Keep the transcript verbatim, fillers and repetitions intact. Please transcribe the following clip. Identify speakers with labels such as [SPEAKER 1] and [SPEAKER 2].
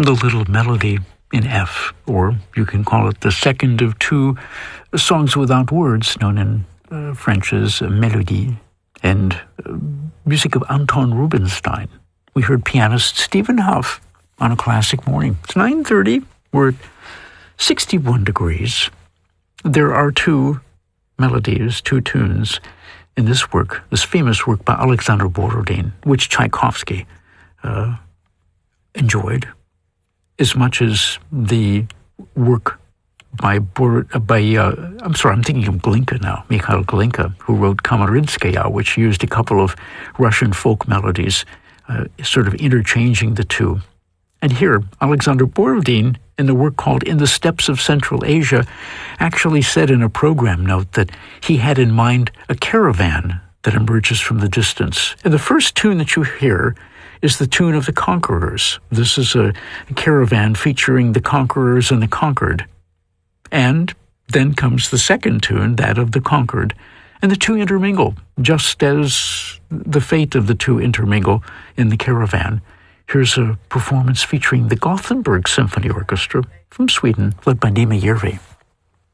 [SPEAKER 1] the little melody in F, or you can call it the second of two songs without words, known in uh, French as Mélodie, and uh, music of Anton Rubinstein. We heard pianist Stephen Hough on A Classic Morning. It's nine thirty. We're at sixty-one degrees. There are two melodies, two tunes in this work, this famous work by Alexander Borodin, which Tchaikovsky uh, enjoyed as much as the work by, Bor- by uh, I'm sorry, I'm thinking of Glinka now, Mikhail Glinka, who wrote Kamarinskaya, which used a couple of Russian folk melodies, uh, sort of interchanging the two. And here, Alexander Borodin, in the work called In the Steppes of Central Asia, actually said in a program note that he had in mind a caravan that emerges from the distance. And the first tune that you hear is the tune of the Conquerors. This is a, a caravan featuring the conquerors and the conquered. And then comes the second tune, that of the conquered. And the two intermingle, just as the fate of the two intermingle in the caravan. Here's a performance featuring the Gothenburg Symphony Orchestra from Sweden, led by Nima Järvi.